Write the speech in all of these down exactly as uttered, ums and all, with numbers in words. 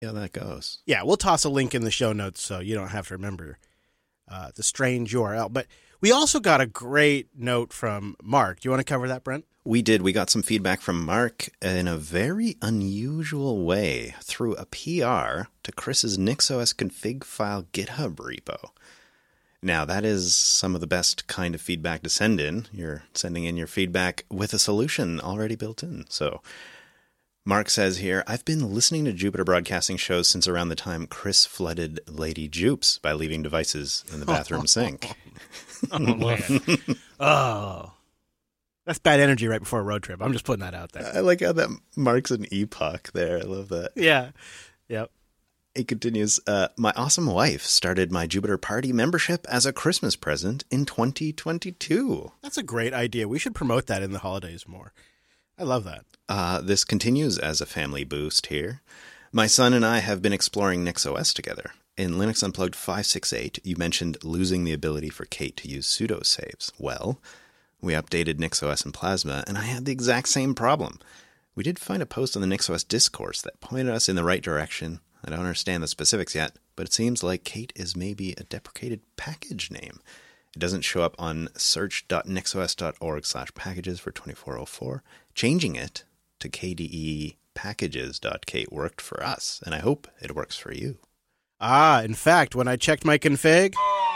how that goes. Yeah, we'll toss a link in the show notes so you don't have to remember uh, the strange U R L. But we also got a great note from Mark. Do you want to cover that, Brent? We did. We got some feedback from Mark in a very unusual way through a P R to Chris's NixOS config file GitHub repo. Now, that is some of the best kind of feedback to send in. You're sending in your feedback with a solution already built in. So Mark says here, I've been listening to Jupiter Broadcasting shows since around the time Chris flooded Lady Jupes by leaving devices in the bathroom sink. Oh, man. Oh. That's bad energy right before a road trip. I'm just putting that out there. I like how that marks an epoch there. I love that. Yeah. Yep. It continues, uh, my awesome wife started my Jupiter Party membership as a Christmas present in twenty twenty-two. That's a great idea. We should promote that in the holidays more. I love that. Uh, this continues as a family boost here. My son and I have been exploring NixOS together. In Linux Unplugged five sixty-eight, you mentioned losing the ability for Kate to use sudo saves. Well, we updated NixOS and Plasma, and I had the exact same problem. We did find a post on the NixOS discourse that pointed us in the right direction. I don't understand the specifics yet, but it seems like Kate is maybe a deprecated package name. It doesn't show up on search.nixos.org slash packages for twenty-four oh four. Changing it to K D E packages.kate worked for us, and I hope it works for you. Ah, in fact, when I checked my config,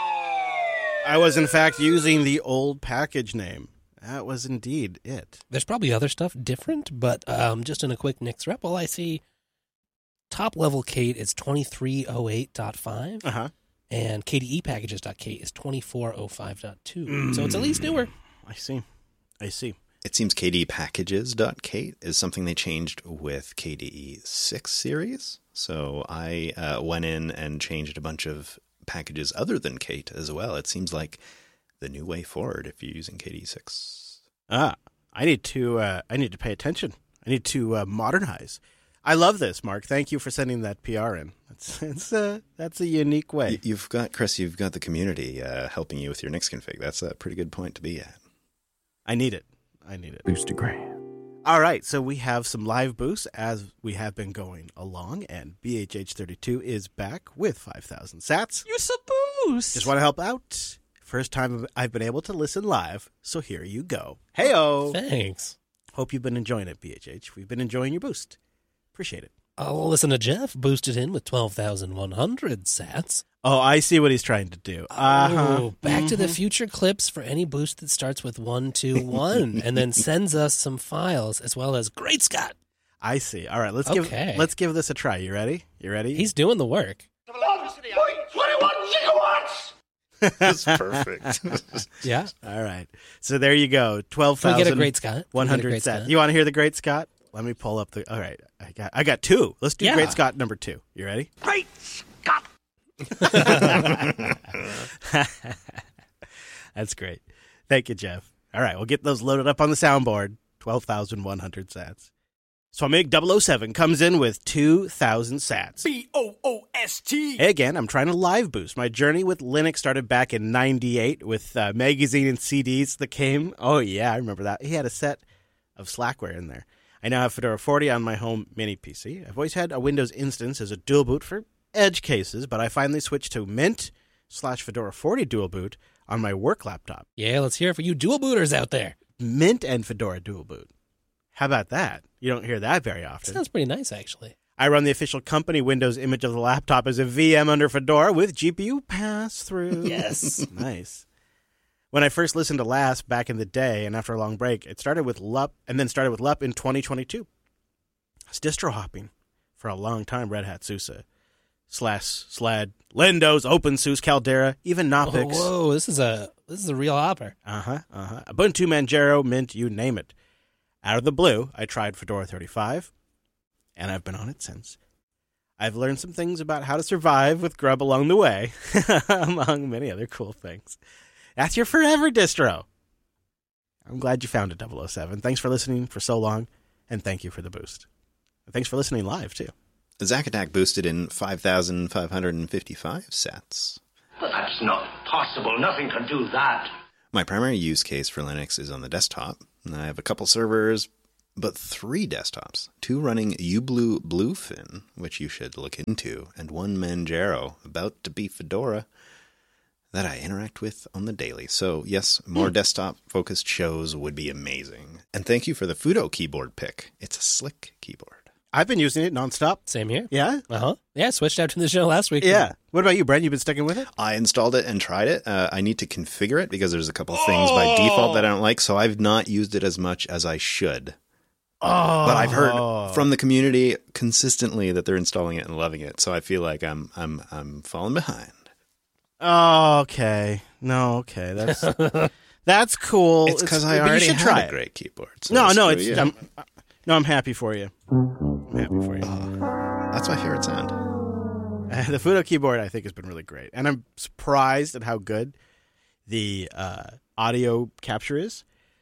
I was in fact using the old package name. That was indeed it. There's probably other stuff different, but um, just in a quick Nix REPL, I see top level Kate is twenty-three oh eight point five, Uh-huh. and K D E packages.kate is twenty-four oh five point two. Mm. So it's at least newer. I see. I see. It seems K D E packages.kate is something they changed with K D E six series. So I uh, went in and changed a bunch of packages other than Kate as well. It seems like the new way forward if you're using K D E six. Ah, I need to. Uh, I need to pay attention. I need to uh, modernize. I love this, Mark. Thank you for sending that P R in. That's it's a that's a unique way. You, you've got Chris. You've got the community uh, helping you with your Nix config. That's a pretty good point to be at. I need it. I need it. Boost degree. All right, so we have some live boosts as we have been going along, and B H H thirty-two is back with five thousand sats. You so boost. Just want to help out. First time I've been able to listen live, so here you go. Hey-o. Thanks. Hope you've been enjoying it, B H H. We've been enjoying your boost. Appreciate it. I'll listen to Jeff, boosted in with twelve thousand one hundred sats. Oh, I see what he's trying to do. Uh-huh. Oh, Back mm-hmm. to the Future clips for any boost that starts with one two one and then sends us some files as well as Great Scott. I see. All right, let's Okay. give let's give this a try. You ready? You ready? He's doing the work. twenty-one gigawatts! That's perfect. Yeah. All right. So there you go. twelve Can we get a thousand Great Scott? Can one we get a hundred Great sats. Scott? You want to hear the Great Scott? Let me pull up the. All right. I got I got two. Let's do Yeah. Great Scott number two. You ready? Great Scott! That's great. Thank you, Jeff. All right, we'll get those loaded up on the soundboard. twelve thousand one hundred sats. Swamig double oh seven comes in with two thousand sats. B O O S T. Hey again, I'm trying to live boost. My journey with Linux started back in ninety-eight with uh, magazine and C Ds that came. Oh, yeah, I remember that. He had a set of Slackware in there. I now have Fedora forty on my home mini P C. I've always had a Windows instance as a dual boot for edge cases, but I finally switched to Mint slash Fedora forty dual boot on my work laptop. Yeah, let's hear it for you dual booters out there. Mint and Fedora dual boot. How about that? You don't hear that very often. Sounds pretty nice, actually. I run the official company Windows image of the laptop as a V M under Fedora with G P U pass-through. Yes. Nice. When I first listened to Last back in the day, and after a long break, it started with L U P, and then started with L U P in twenty twenty-two. I was distro hopping for a long time. Red Hat SUSE, Slash, Slad, Lindows, OpenSUSE, Caldera, even Knoppix. Oh, whoa, this is a this is a real hopper. Uh-huh, uh-huh. Ubuntu, Manjaro, Mint, you name it. Out of the blue, I tried Fedora thirty-five, and I've been on it since. I've learned some things about how to survive with Grub along the way, among many other cool things. That's your forever distro. I'm glad you found it, double oh seven. Thanks for listening for so long, and thank you for the boost. And thanks for listening live, too. Zack Attack boosted in five thousand five hundred fifty-five sats. But that's not possible. Nothing can do that. My primary use case for Linux is on the desktop. I have a couple servers, but three desktops, two running UBlue Bluefin, which you should look into, and one Manjaro, about to be Fedora, that I interact with on the daily. So yes, more mm. desktop-focused shows would be amazing. And thank you for the Fudo keyboard pick. It's a slick keyboard. I've been using it nonstop. Same here. Yeah? Uh-huh. Yeah, switched out to the show last week. Yeah. What about you, Brent? You've been sticking with it? I installed it and tried it. Uh, I need to configure it because there's a couple things oh! by default that I don't like, so I've not used it as much as I should. Oh. But I've heard from the community consistently that they're installing it and loving it, so I feel like I'm I'm I'm falling behind. Oh, okay. No, okay. That's that's cool. It's because I already had try a great keyboard. So no, no, it's I'm, no. I'm happy for you. I'm happy for you. Oh, that's my favorite sound. Uh, the Fudo keyboard, I think, has been really great, and I'm surprised at how good the uh, audio capture is.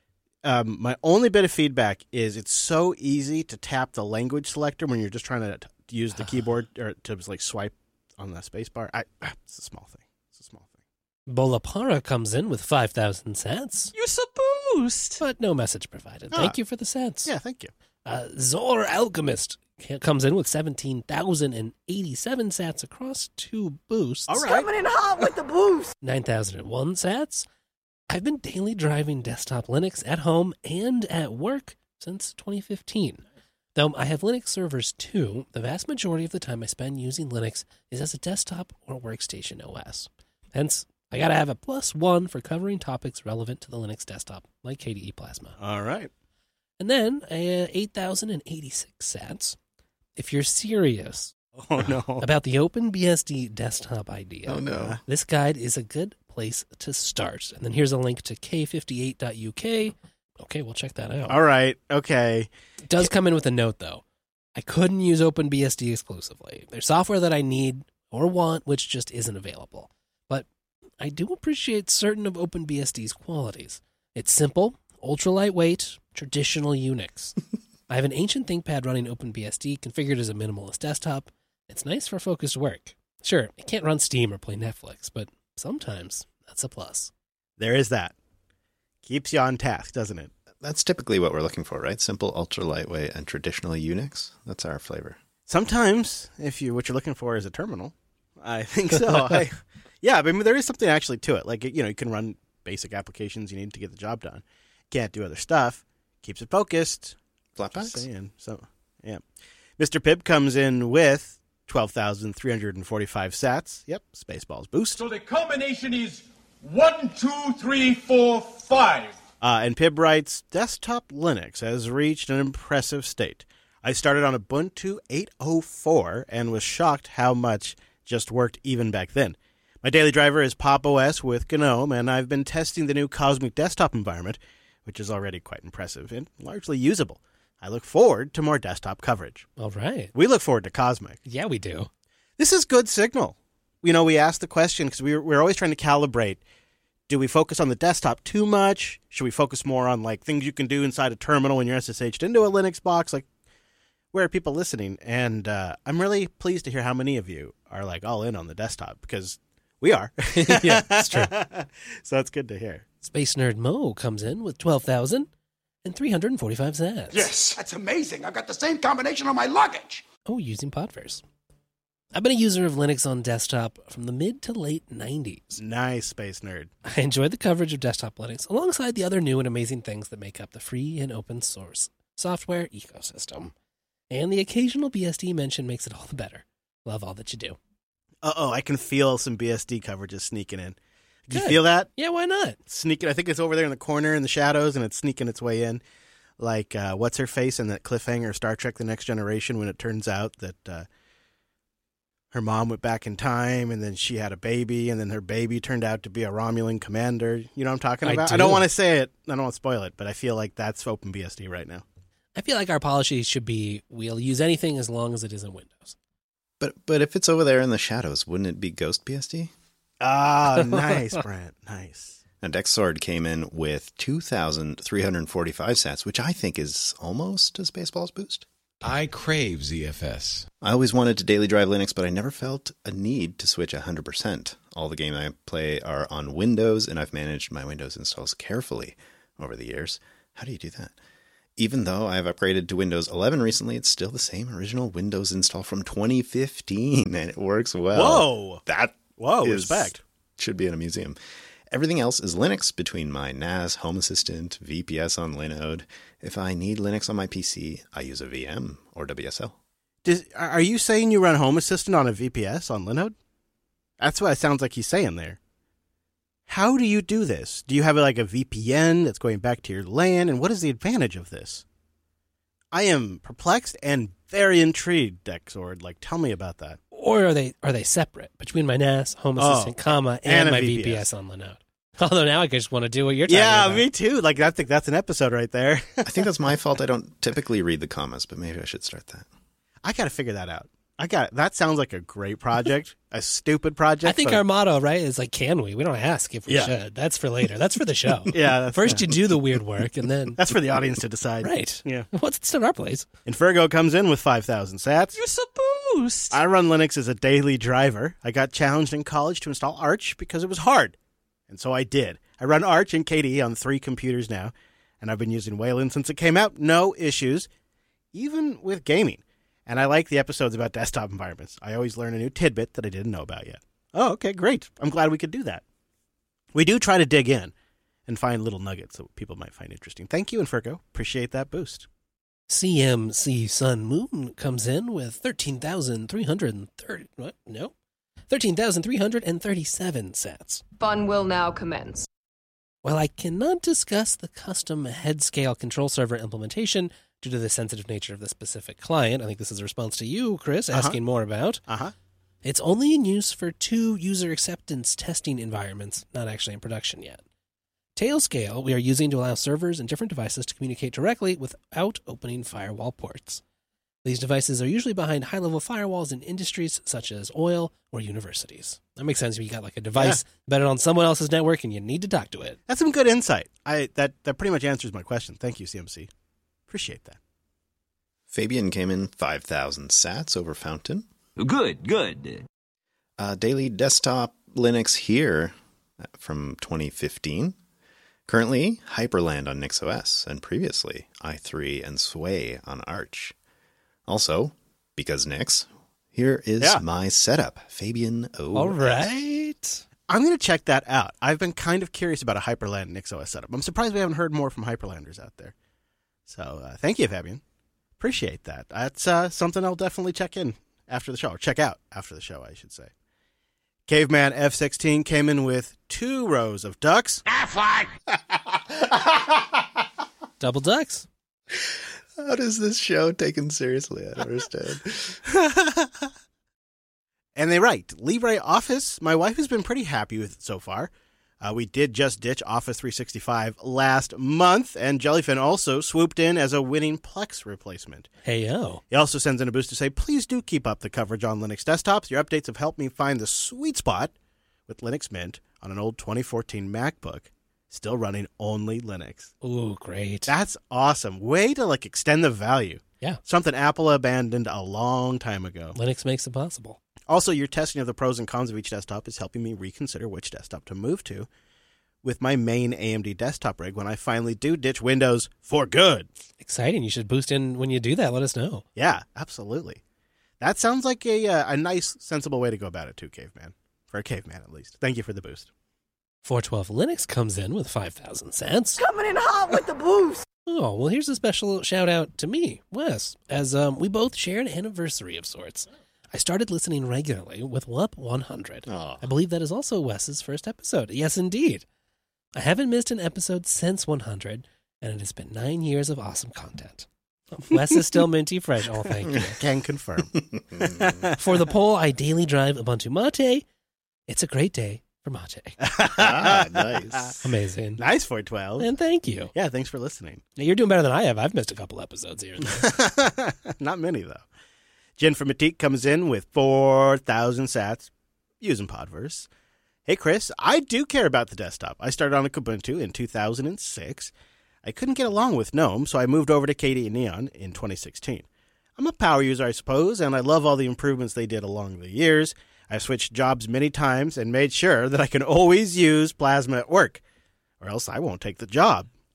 Um, my only bit of feedback is it's so easy to tap the language selector when you're just trying to t- use the keyboard or to like swipe on the space bar. I, it's a small thing. It's a small thing. Bolapara comes in with five thousand sats. You so boost. But no message provided. Ah. Thank you for the sats. Yeah, thank you. Uh, Zor Alchemist comes in with seventeen thousand eighty-seven sats across two boosts. All right. Coming in hot with the boost. nine thousand one sats. I've been daily driving desktop Linux at home and at work since twenty fifteen. Though I have Linux servers too, the vast majority of the time I spend using Linux is as a desktop or workstation O S. Hence, I gotta have a plus one for covering topics relevant to the Linux desktop, like K D E Plasma. All right. And then uh, eight thousand eighty-six sats. If you're serious oh, no. about the OpenBSD desktop idea, oh, no. this guide is a good place to start. And then here's a link to k fifty-eight dot u k. Okay, we'll check that out. All right. Okay. It does come in with a note, though. I couldn't use OpenBSD exclusively. There's software that I need or want, which just isn't available. But I do appreciate certain of OpenBSD's qualities. It's simple, ultra lightweight, traditional Unix. I have an ancient ThinkPad running OpenBSD configured as a minimalist desktop. It's nice for focused work. Sure, it can't run Steam or play Netflix, but sometimes that's a plus. There is that. Keeps you on task, doesn't it? That's typically what we're looking for, right? Simple, ultra lightweight, and traditional Unix. That's our flavor. Sometimes, if you what you're looking for is a terminal, I think so. I, yeah, but I mean, there is something actually to it. Like, you know, you can run basic applications you need to get the job done. Can't do other stuff. Keeps it focused. Flatpaks? Saying. So, yeah. Mister Pibb comes in with twelve thousand three hundred forty-five sats. Yep, Spaceballs boost. So the combination is one, two, three, four, five. Uh, and Pibb writes, Desktop Linux has reached an impressive state. I started on Ubuntu eight oh four and was shocked how much just worked even back then. My daily driver is Pop! O S with GNOME, and I've been testing the new Cosmic desktop environment, which is already quite impressive and largely usable. I look forward to more desktop coverage. All right. We look forward to Cosmic. Yeah, we do. This is good signal. You know, we asked the question because we we're, we're always trying to calibrate. Do we focus on the desktop too much? Should we focus more on like things you can do inside a terminal when you're S S H'd into a Linux box? Like, where are people listening? And uh, I'm really pleased to hear how many of you are like all in on the desktop because we are. Yeah, that's true. So it's good to hear. Space Nerd Mo comes in with twelve thousand three hundred forty-five sats. Yes, that's amazing. I've got the same combination on my luggage. Oh, using Podverse. I've been a user of Linux on desktop from the mid to late nineties. Nice, Space Nerd. I enjoyed the coverage of desktop Linux alongside the other new and amazing things that make up the free and open source software ecosystem. And the occasional B S D mention makes it all the better. Love all that you do. Uh-oh, I can feel some B S D coverages sneaking in. Do you Good. feel that? Yeah, why not? Sneaking. I think it's over there in the corner in the shadows, and it's sneaking its way in. Like, uh, what's her face in that cliffhanger Star Trek The Next Generation when it turns out that uh, her mom went back in time, and then she had a baby, and then her baby turned out to be a Romulan commander. You know what I'm talking I about? do. I don't want to say it. I don't want to spoil it, but I feel like that's OpenBSD right now. I feel like our policy should be we'll use anything as long as it isn't Windows. But but if it's over there in the shadows, wouldn't it be Ghost B S D? Ah, nice, Brent. Nice. And Dexord came in with two thousand three hundred forty-five sats, which I think is almost a Spaceballs boost. I crave Z F S. I always wanted to daily drive Linux, but I never felt a need to switch one hundred percent. All the games I play are on Windows, and I've managed my Windows installs carefully over the years. How do you do that? Even though I've upgraded to Windows eleven recently, it's still the same original Windows install from twenty fifteen, and it works well. Whoa. That Whoa, is, respect. should be in a museum. Everything else is Linux between my N A S, Home Assistant, V P S on Linode. If I need Linux on my P C, I use a V M or W S L. Does, are you saying you run Home Assistant on a V P S on Linode? That's what it sounds like he's saying there. How do you do this? Do you have like a V P N that's going back to your LAN? And what is the advantage of this? I am perplexed and very intrigued, Dexord. Like, tell me about that. Or are they are they separate between my N A S, Home Assistant, Oh, comma, and, and a my V P S. V P S on Linode? Although now I just want to do what you're talking Yeah, about. me too. Like, I think that's an episode right there. I think that's my fault. I don't typically read the commas, but maybe I should start that. I got to figure that out. I got that sounds like a great project, a stupid project. I think but- our motto, right, is like, can we? We don't ask if we Yeah. should. That's for later. That's for the show. Yeah, that's, First you do the weird work, and then... that's for the audience to decide. Right. Yeah. What's it's not our place. And Fergo comes in with five thousand sats. You're so boost. I run Linux as a daily driver. I got challenged in college to install Arch because it was hard. And so I did. I run Arch and K D E on three computers now, and I've been using Wayland since it came out. No issues, even with gaming. And I like the episodes about desktop environments. I always learn a new tidbit that I didn't know about yet. Oh, okay, great. I'm glad we could do that. We do try to dig in and find little nuggets that people might find interesting. Thank you, Inferco. Appreciate that boost. C M C Sun Moon comes in with thirteen thousand three hundred thirty... What? No? thirteen thousand three hundred thirty-seven sats. Fun will now commence. While I cannot discuss the custom head-scale control server implementation due to the sensitive nature of the specific client, I think this is a response to you, Chris, Uh-huh. asking more about, Uh-huh. it's only in use for two user acceptance testing environments, not actually in production yet. Tailscale we are using to allow servers and different devices to communicate directly without opening firewall ports. These devices are usually behind high-level firewalls in industries such as oil or universities. That makes sense if you got like a device embedded on someone else's network and you need to talk to it. That's some good insight. I that, that pretty much answers my question. Thank you, C M C. Appreciate that. Fabian came in five thousand sats over Fountain. Good, good. Uh, daily desktop Linux here from twenty fifteen. Currently, Hyperland on NixOS, and previously, i three and Sway on Arch. Also, because Nix, here is Yeah. my setup, Fabian O. All right. I'm going to check that out. I've been kind of curious about a Hyperland NixOS setup. I'm surprised we haven't heard more from Hyperlanders out there. So uh, thank you, Fabian. Appreciate that. That's uh, something I'll definitely check in after the show, or check out after the show, I should say. Caveman F sixteen came in with two rows of ducks. Double ducks. How does this show taken seriously? I don't understand. And they write, LibreOffice, my wife has been pretty happy with it so far. Uh, we did just ditch Office three sixty-five last month, and Jellyfin also swooped in as a winning Plex replacement. Hey, yo. He also sends in a boost to say, please do keep up the coverage on Linux desktops. Your updates have helped me find the sweet spot with Linux Mint on an old twenty fourteen MacBook, still running only Linux. Ooh, great. That's awesome. Way to like extend the value. Yeah. Something Apple abandoned a long time ago. Linux makes it possible. Also, your testing of the pros and cons of each desktop is helping me reconsider which desktop to move to with my main A M D desktop rig when I finally do ditch Windows for good. Exciting. You should boost in when you do that. Let us know. Yeah, absolutely. That sounds like a uh, a nice, sensible way to go about it too, Caveman. For a caveman, at least. Thank you for the boost. four twelve Linux comes in with five thousand cents. Coming in hot with the boost. Oh, well, here's a special shout out to me, Wes, as um, we both share an anniversary of sorts. I started listening regularly with W U P one hundred. Aw. I believe that is also Wes's first episode. Yes, indeed. I haven't missed an episode since one hundred, and it has been nine years of awesome content. Wes is still minty fresh. Oh, thank you. Can confirm. For the poll, I daily drive Ubuntu Mate. It's a great day for Mate. Ah, nice. Amazing. Nice four twelve. And thank you. Yeah, thanks for listening. Now, you're doing better than I have. I've missed a couple episodes here and there. Not many, though. Jen from Matique comes in with four thousand sats using Podverse. Hey, Chris, I do care about the desktop. I started on a Kubuntu in two thousand six. I couldn't get along with GNOME, so I moved over to K D E Neon in twenty sixteen. I'm a power user, I suppose, and I love all the improvements they did along the years. I've switched jobs many times and made sure that I can always use Plasma at work, or else I won't take the job.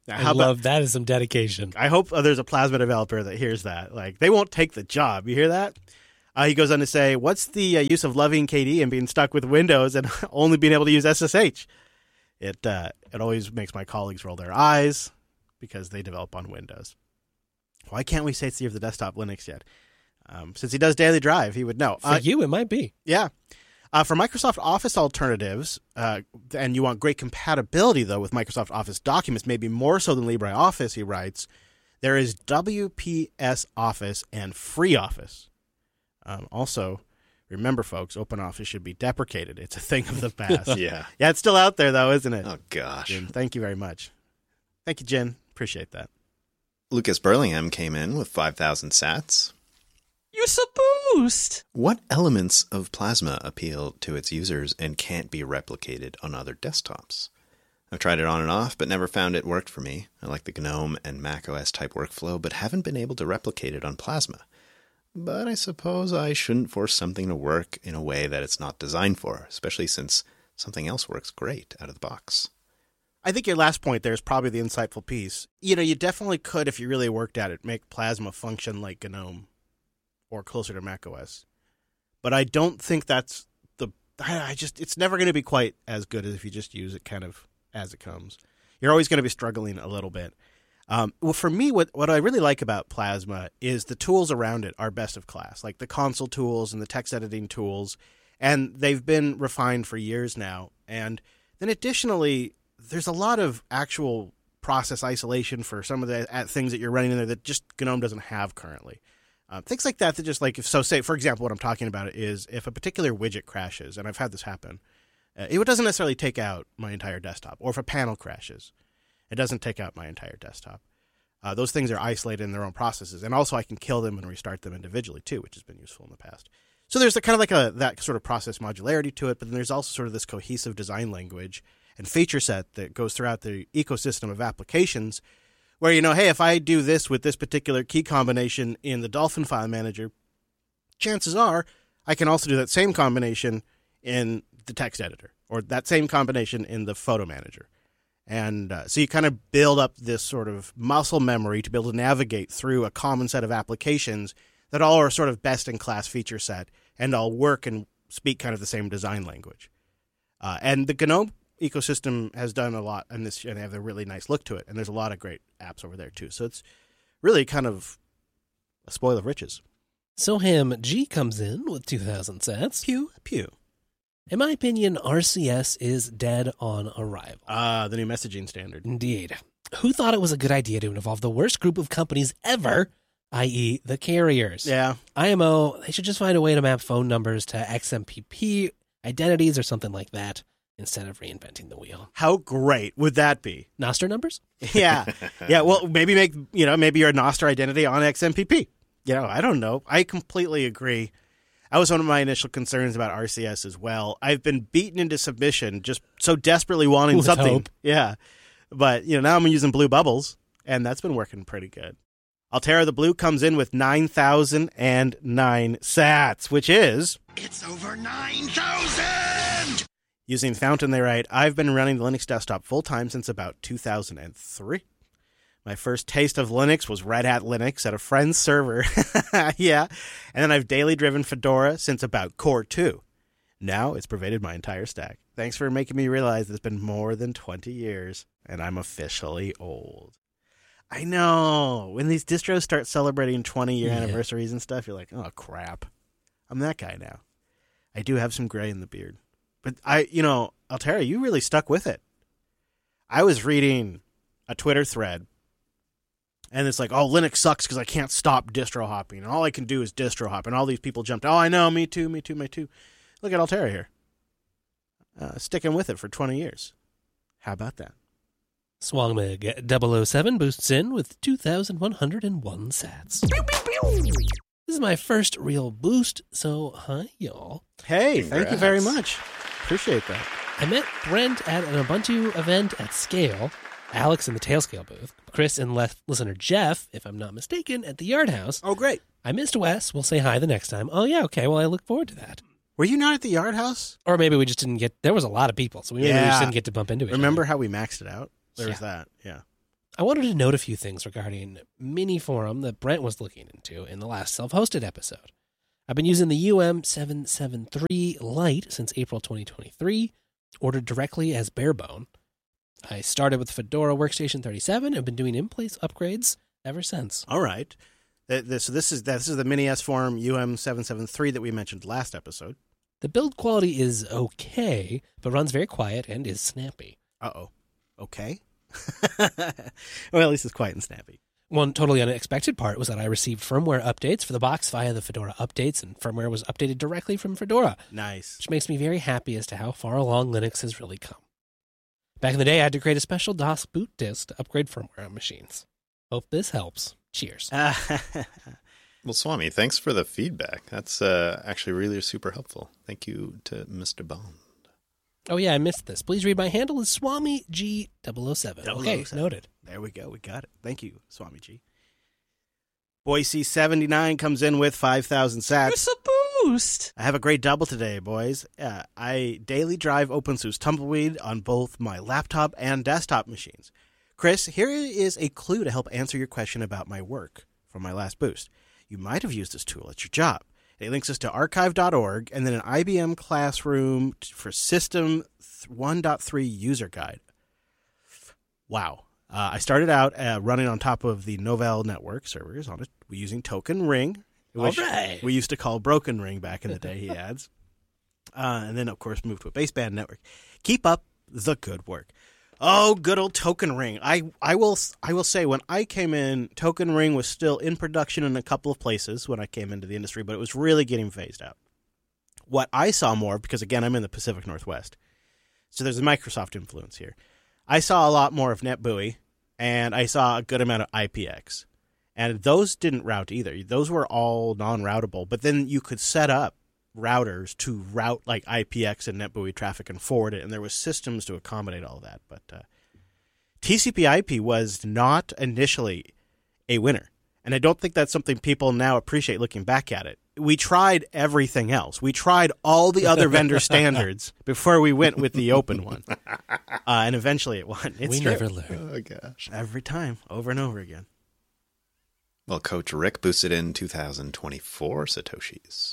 Now, I how love about, that is some dedication. I hope uh, there's a Plasma developer that hears that. Like, they won't take the job. You hear that? Uh, he goes on to say, what's the uh, use of loving K D and being stuck with Windows and only being able to use S S H? It uh, it always makes my colleagues roll their eyes because they develop on Windows. Why can't we say Seer of the Desktop Linux yet? Um, since he does Daily Drive, he would know. For Uh, you, it might be. yeah. Uh, for Microsoft Office alternatives, uh, and you want great compatibility, though, with Microsoft Office documents, maybe more so than LibreOffice, he writes, there is W P S Office and FreeOffice. Um, also, remember, folks, OpenOffice should be deprecated. It's a thing of the past. Yeah. Yeah, it's still out there, though, isn't it? Oh, gosh. Jen, thank you very much. Thank you, Jen. Appreciate that. Lucas Burlingham came in with five thousand sats. Use a boost. What elements of Plasma appeal to its users and can't be replicated on other desktops? I've tried it on and off, but never found it worked for me. I like the GNOME and macOS type workflow, but haven't been able to replicate it on Plasma. But I suppose I shouldn't force something to work in a way that it's not designed for, especially since something else works great out of the box. I think your last point there is probably the insightful piece. You know, you definitely could, if you really worked at it, make Plasma function like GNOME or closer to macOS. But I don't think that's the... I just... It's never going to be quite as good as if you just use it kind of as it comes. You're always going to be struggling a little bit. Um, well, for me, what, what I really like about Plasma is the tools around it are best of class, like the console tools and the text editing tools, and they've been refined for years now. And then additionally, there's a lot of actual process isolation for some of the things that you're running in there that just GNOME doesn't have currently. Uh, things like that that just like, if so say, for example, what I'm talking about is if a particular widget crashes, and I've had this happen, uh, it doesn't necessarily take out my entire desktop. Or if a panel crashes, it doesn't take out my entire desktop. Uh, those things are isolated in their own processes. And also I can kill them and restart them individually too, which has been useful in the past. So there's a, kind of like a that sort of process modularity to it, but then there's also sort of this cohesive design language and feature set that goes throughout the ecosystem of applications where, you know, hey, if I do this with this particular key combination in the Dolphin file manager, chances are I can also do that same combination in the text editor or that same combination in the photo manager. And uh, so you kind of build up this sort of muscle memory to be able to navigate through a common set of applications that all are sort of best-in-class feature set and all work and speak kind of the same design language. Uh, and the GNOME ecosystem has done a lot, and this and they have a really nice look to it. And there's a lot of great apps over there too. So it's really kind of a spoil of riches. Soham G comes in with two thousand sats. Pew pew. In my opinion, R C S is dead on arrival. Ah, uh, the new messaging standard. Indeed. Who thought it was a good idea to involve the worst group of companies ever, that is the carriers? Yeah. I M O, they should just find a way to map phone numbers to X M P P identities or something like that, instead of reinventing the wheel. How great would that be? Nostr numbers? Yeah. Yeah, well, maybe make, you know, maybe your Nostr identity on X M P P. You know, I don't know. I completely agree. That was one of my initial concerns about R C S as well. I've been beaten into submission just so desperately wanting With something. hope. Yeah. But, you know, now I'm using Blue Bubbles, and that's been working pretty good. Altera the Blue comes in with nine thousand nine sats, which is... It's over nine thousand! Using Fountain, they write, I've been running the Linux desktop full-time since about two thousand three. My first taste of Linux was Red Hat Linux at a friend's server. Yeah. And then I've daily driven Fedora since about Core two. Now it's pervaded my entire stack. Thanks for making me realize it's been more than twenty years, and I'm officially old. I know. When these distros start celebrating twenty-year Yeah. anniversaries and stuff, you're like, oh, crap. I'm that guy now. I do have some gray in the beard. But, I, you know, Altera, you really stuck with it. I was reading a Twitter thread, and it's like, oh, Linux sucks because I can't stop distro hopping. And all I can do is distro hop. And all these people jumped, oh, I know, me too, me too, me too. Look at Altera here. Uh, sticking with it for twenty years. How about that? Swangmig double oh seven boosts in with two thousand one hundred one sats. This is my first real boost, so hi, y'all. Hey, Congrats. thank you very much. Appreciate that. I met Brent at an Ubuntu event at Scale, Alex in the Tailscale booth, Chris and le- listener Jeff, if I'm not mistaken, at the Yard House. Oh, great. I missed Wes. We'll say hi the next time. Oh, yeah, okay. Well, I look forward to that. Were you not at the Yard House? Or maybe we just didn't get... There was a lot of people, so we maybe we Yeah. just didn't get to bump into it. Remember how we maxed it out? There was Yeah. that, yeah. I wanted to note a few things regarding Mini Forum that Brent was looking into in the last self-hosted episode. I've been using the U M seven seventy-three Lite since April twenty twenty-three, ordered directly as Barebone. I started with Fedora Workstation thirty-seven and have been doing in-place upgrades ever since. All right. Th- this- So this is this is the Mini S Forum U M seven seventy-three that we mentioned last episode. The build quality is okay, but runs very quiet and is snappy. Uh-oh. Okay. Well, at least it's quiet and snappy. One totally unexpected part was that I received firmware updates for the box via the Fedora updates, and firmware was updated directly from Fedora, Nice. which makes me very happy as to how far along Linux has really come. Back in the day, I had to create a special DOS boot disk to upgrade firmware on machines. Hope this helps. Cheers. Well, Swami, thanks for the feedback. That's uh, actually really super helpful. Thank you to Mister Bond. Oh, yeah, I missed this. Please read my handle is Swami G double oh seven. Okay, noted. There we go. We got it. Thank you, Swamiji. Boise seventy-nine comes in with five thousand sats. It's a boost. I have a great double today, boys. Uh, I daily drive OpenSUSE Tumbleweed on both my laptop and desktop machines. Chris, here is a clue to help answer your question about my work from my last boost. You might have used this tool at your job. It links us to archive dot org and then an I B M Classroom for System one point three User Guide. Wow. Uh, I started out uh, running on top of the Novell network servers on it. We're using Token Ring, which All right. we used to call Broken Ring back in the day, he adds. Uh, and then, of course, moved to a baseband network. Keep up the good work. Oh, good old Token Ring. I, I will I will say, when I came in, Token Ring was still in production in a couple of places when I came into the industry, but it was really getting phased out. What I saw more, because, again, I'm in the Pacific Northwest, so there's a Microsoft influence here. I saw a lot more of NetBEUI, and I saw a good amount of I P X. And those didn't route either. Those were all non-routable, but then you could set up routers to route like I P X and NetBEUI traffic and forward it, and there was systems to accommodate all that. But uh, T C P I P was not initially a winner, and I don't think that's something people now appreciate looking back at it. We tried everything else. We tried all the other vendor standards before we went with the open one, uh, and eventually it won. It's we true. never learn. Oh, gosh. Every time, over and over again. Well, Coach Rick boosted in two thousand twenty-four Satoshis.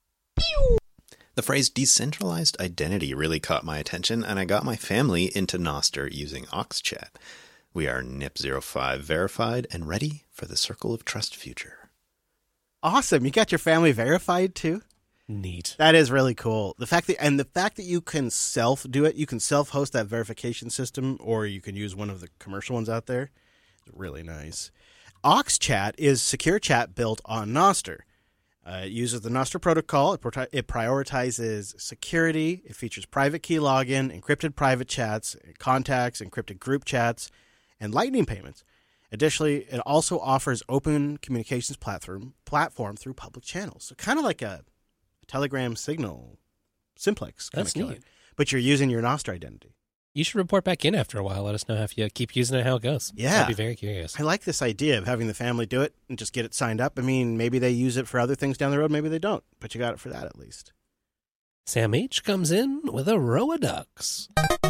The phrase decentralized identity really caught my attention, and I got my family into Nostr using Oxchat. We are N I P zero five verified and ready for the Circle of Trust future. Awesome. You got your family verified too? Neat. That is really cool. The fact that and the fact that you can self do it, you can self host that verification system, or you can use one of the commercial ones out there. It's really nice. Oxchat is secure chat built on Nostr. Uh, it uses the Nostr protocol. It, pro- it prioritizes security. It features private key login, encrypted private chats, contacts, encrypted group chats, and lightning payments. Additionally, it also offers open communications platform platform through public channels. So kind of like a, a Telegram Signal simplex kind That's of killer. neat. But you're using your Nostr identity. You should report back in after a while. Let us know if you keep using it, how it goes. Yeah. I'd be very curious. I like this idea of having the family do it and just get it signed up. I mean, maybe they use it for other things down the road. Maybe they don't. But you got it for that at least. Sam H. comes in with a row of ducks.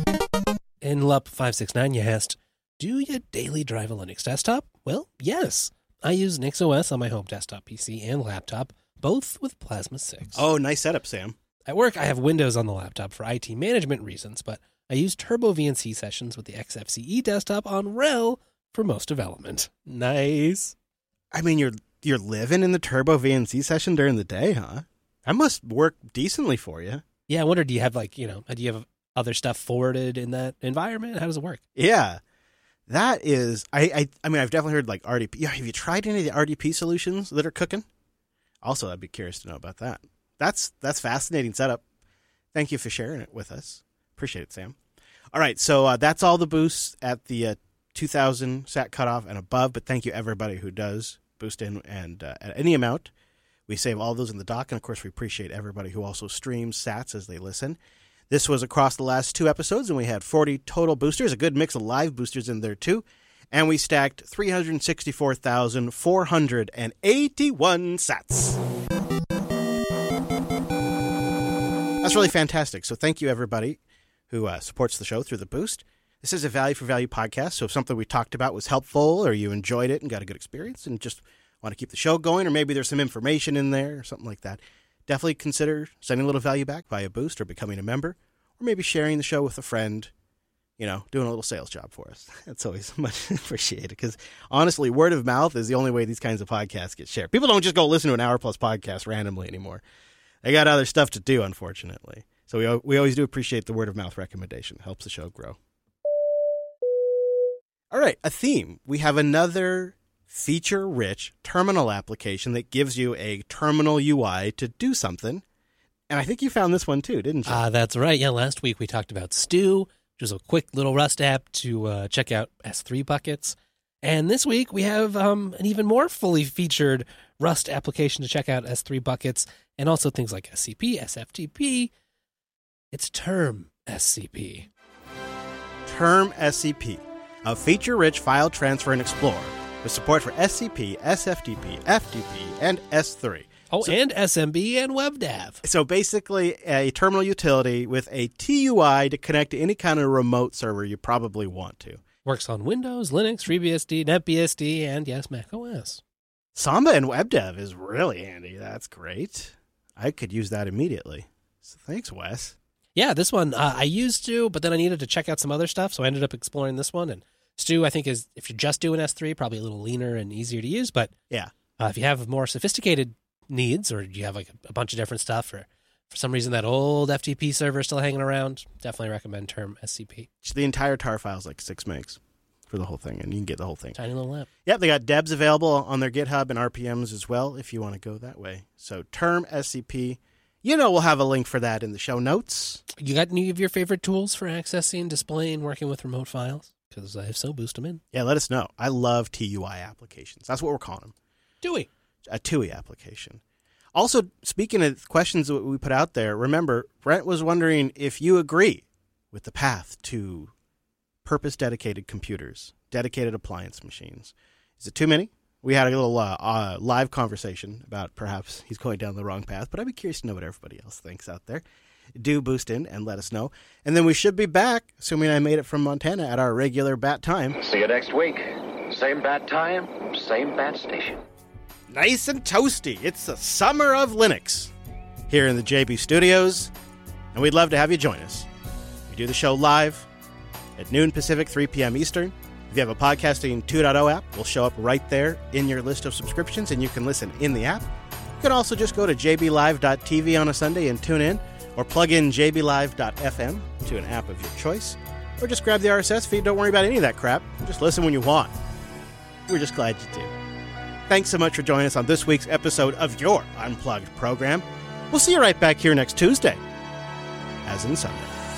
In L U P five six nine, you asked, do you daily drive a Linux desktop? Well, yes. I use NixOS on my home desktop P C and laptop, both with Plasma six. Oh, nice setup, Sam. At work, I have Windows on the laptop for I T management reasons, but I use Turbo V N C sessions with the X F C E desktop on RHEL for most development. Nice. I mean, you're you're living in the Turbo V N C session during the day, huh? That must work decently for you. Yeah, I wonder, do you have like, you know, do you have other stuff forwarded in that environment? How does it work? Yeah. That is, I, I I mean, I've definitely heard like R D P. Yeah, have you tried any of the R D P solutions that are cooking? Also, I'd be curious to know about that. That's that's fascinating setup. Thank you for sharing it with us. Appreciate it, Sam. All right, so uh, that's all the boosts at the uh, two thousand sat cutoff and above, but thank you everybody who does boost in and uh, at any amount. We save all those in the doc, and of course we appreciate everybody who also streams sats as they listen. This was across the last two episodes, and we had forty total boosters, a good mix of live boosters in there too, and we stacked three hundred sixty-four thousand four hundred eighty-one sats. That's really fantastic. So thank you, everybody who uh, supports the show through the boost. This is a value for value podcast, so if something we talked about was helpful or you enjoyed it and got a good experience and just want to keep the show going, or maybe there's some information in there or something like that, definitely consider sending a little value back via Boost or becoming a member, or maybe sharing the show with a friend, you know, doing a little sales job for us. That's always much appreciated because, honestly, word of mouth is the only way these kinds of podcasts get shared. People don't just go listen to an hour-plus podcast randomly anymore. They got other stuff to do, unfortunately. So we we always do appreciate the word of mouth recommendation. It helps the show grow. All right, a theme. We have another feature-rich terminal application that gives you a terminal U I to do something. And I think you found this one too, didn't you? Ah, uh, that's right. Yeah, last week we talked about Stew, which was a quick little Rust app to uh, check out S three buckets. And this week we have um, an even more fully featured Rust application to check out S three buckets and also things like S C P, S F T P. It's Term S C P. Term S C P, a feature-rich file transfer and explorer with support for S C P, S F T P, F T P, and S three. Oh, so, and S M B and WebDAV. So basically a terminal utility with a T U I to connect to any kind of remote server you probably want to. Works on Windows, Linux, FreeBSD, NetBSD, and yes, macOS. Samba and WebDAV is really handy. That's great. I could use that immediately. So thanks, Wes. Yeah, this one uh, I used to, but then I needed to check out some other stuff, so I ended up exploring this one. And Stew, I think, is, if you're just doing S three, probably a little leaner and easier to use. But yeah, uh, if you have more sophisticated needs, or you have like a bunch of different stuff, or for some reason that old F T P server is still hanging around, definitely recommend Term S C P. The entire tar file is like six megs for the whole thing, and you can get the whole thing. Tiny little app. Yep, they got debs available on their GitHub and R P Ms as well if you want to go that way. So Term S C P, you know, we'll have a link for that in the show notes. You got any of your favorite tools for accessing, displaying, working with remote files? Because if so, boost them in. Yeah, let us know. I love T U I applications. That's what we're calling them. T U I. A T U I application. Also, speaking of questions that we put out there, remember, Brent was wondering if you agree with the path to purpose-dedicated computers, dedicated appliance machines. Is it too many? We had a little uh, uh, live conversation about perhaps he's going down the wrong path, but I'd be curious to know what everybody else thinks out there. Do boost in and let us know. And then we should be back, assuming I made it from Montana, at our regular bat time. See you next week. Same bat time, same bat station. Nice and toasty. It's the summer of Linux here in the J B Studios, and we'd love to have you join us. We do the show live at noon Pacific, three p.m. Eastern. If you have a Podcasting two point oh app, we'll show up right there in your list of subscriptions, and you can listen in the app. You can also just go to j b live dot t v on a Sunday and tune in, or plug in j b live dot f m to an app of your choice, or just grab the R S S feed. Don't worry about any of that crap. Just listen when you want. We're just glad you do. Thanks so much for joining us on this week's episode of your Unplugged program. We'll see you right back here next Tuesday, as in Sunday.